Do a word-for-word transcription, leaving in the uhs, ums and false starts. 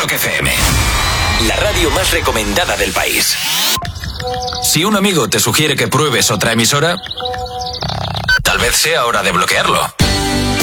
Rock F M, la radio más recomendada del país. Si un amigo te sugiere que pruebes otra emisora, tal vez sea hora de bloquearlo.